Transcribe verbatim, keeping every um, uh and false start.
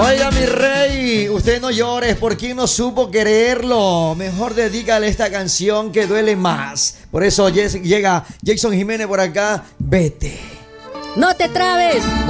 Oiga, mi rey, usted no llores, por quien no supo quererlo. Mejor dedícale esta canción que duele más. Por eso llega Jason Jiménez por acá. Vete. No te trabes.